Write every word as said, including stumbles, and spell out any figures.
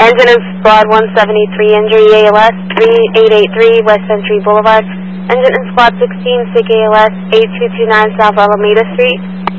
Engine is Squad one seventy-three, injury A L S, three eight eight three West Century Boulevard. Engine in Squad sixteen, sick A L S, eight two two nine South Alameda Street.